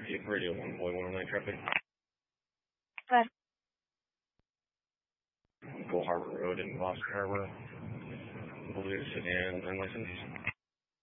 Radio 1 Boy 109 traffic. But Go Harbor Road in Boston Harbor. Blue sedan unlicensed.